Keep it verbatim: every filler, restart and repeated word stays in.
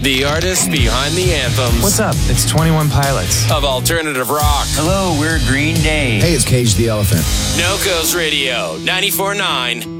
The artists behind the anthems. What's up? It's twenty-one Pilots. Of alternative rock. Hello, we're Green Day. Hey, it's Cage the Elephant. No Coast Radio, ninety-four point nine